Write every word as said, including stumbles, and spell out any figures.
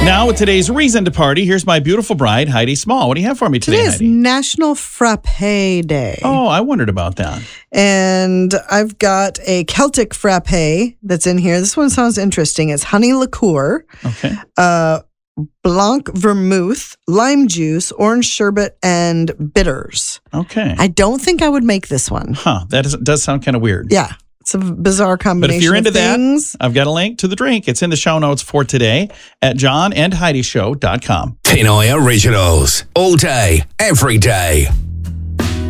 Now, with today's reason to party, here's my beautiful bride, Heidi Small. What do you have for me today, Today is Heidi? National Frappe Day. Oh, I wondered about that. And I've got a Celtic frappe that's in here. This one sounds interesting. It's honey liqueur, Okay. uh, blanc vermouth, lime juice, orange sherbet, and bitters. Okay. I don't think I would make this one. Huh. That is, does sound kind of weird. Yeah, it's a bizarre combination But if you're into of things. that, I've got a link to the drink. It's in the show notes for today at john and heidi show dot com. Pinoy Originals. All day, every day.